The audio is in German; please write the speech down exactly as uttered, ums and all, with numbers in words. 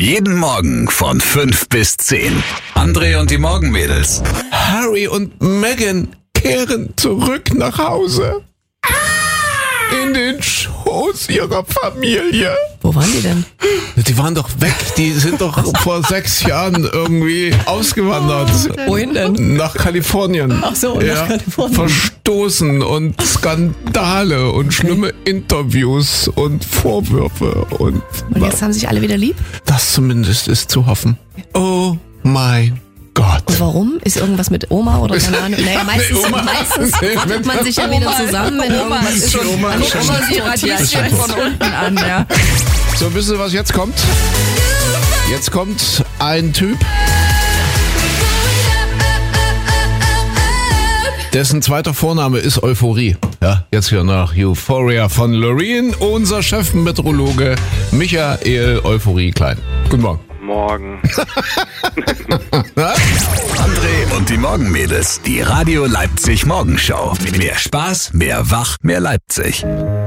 Jeden Morgen von fünf bis zehn. André und die Morgenmädels. Harry und Meghan kehren zurück nach Hause. In den Schoß ihrer Familie. Wo waren die denn? Die waren doch weg. Die sind doch vor sechs Jahren irgendwie ausgewandert. Wohin denn? Nach Kalifornien. Ach so, nach Kalifornien. Verstoßen und Skandale und schlimme Interviews und Vorwürfe. Und, Und jetzt haben sich alle wieder lieb? das zumindest ist zu hoffen. Oh mein Gott. Und warum? Ist irgendwas mit Oma oder keine Ahnung? Naja, meistens, Nee, Oma. meistens Nee, tut man sich ja Oma wieder ist- zusammen, wenn Oma irgendwas ist ist. schon- Oma ist Guck schon- mal die Radieschen von unten an, ja. So, wisst ihr, was jetzt kommt? Jetzt kommt ein Typ, dessen zweiter Vorname ist Euphorie. Ja, jetzt hier nach Euphoria von Loreen, unser Chefmeteorologe Michael Euphorie Klein. Guten Morgen. Morgen. André und die Morgenmädels. Die Radio Leipzig Morgenshow. Mehr Spaß, mehr Wach, mehr Leipzig.